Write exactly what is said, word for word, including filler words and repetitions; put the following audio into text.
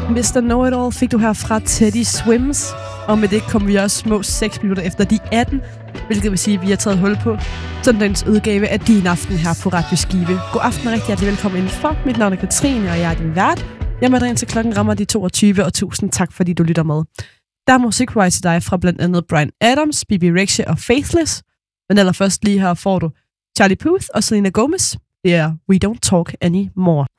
mister Know-It-All fik du her fra Teddy Swims. Og med det kommer vi også små seks minutter efter de atten, hvilket vil sige, at vi har taget hul på søndagens udgave af Din Aften her på Radio Skive. God aften og rigtig hjertelig velkommen indenfor. Mit navn er Katrine, og jeg er din vært. Jeg er med dig indtil klokken rammer de toogtyve, og tusind tak, fordi du lytter med. Der er musikvej til dig fra blandt andet Bryan Adams, B B Rexha og Faithless. Men allerførst lige her får du Charlie Puth og Selena Gomez. Det er We Don't Talk Anymore.